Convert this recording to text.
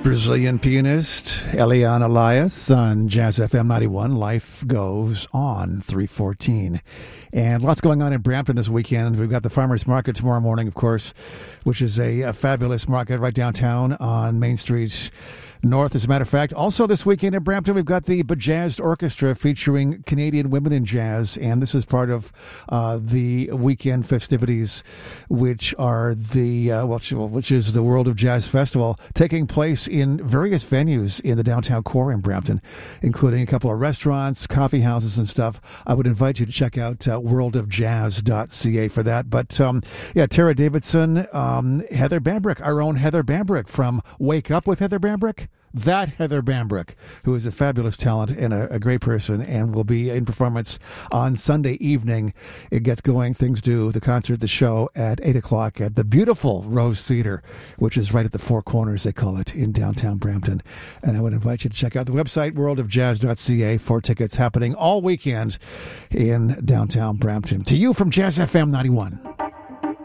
Brazilian pianist Eliane Elias on Jazz FM 91. Life goes on, 314. And lots going on in Brampton this weekend. We've got the Farmers Market tomorrow morning, of course, which is a fabulous market right downtown on Main Street North, as a matter of fact. Also this weekend in Brampton, we've got the Bejazzed Orchestra featuring Canadian women in jazz, and this is part of the weekend festivities, which are which is the World of Jazz Festival, taking place in various venues in the downtown core in Brampton, including a couple of restaurants, coffee houses, and stuff. I would invite you to check out worldofjazz.ca for that. But Tara Davidson, Heather Bambrick, our own Heather Bambrick from Wake Up with Heather Bambrick. That Heather Bambrick, who is a fabulous talent and a great person, and will be in performance on Sunday evening. It gets going, things do, the concert, the show at 8 o'clock at the beautiful Rose Theater, which is right at the Four Corners, they call it, in downtown Brampton. And I would invite you to check out the website, worldofjazz.ca, for tickets happening all weekend in downtown Brampton. To you from Jazz FM 91.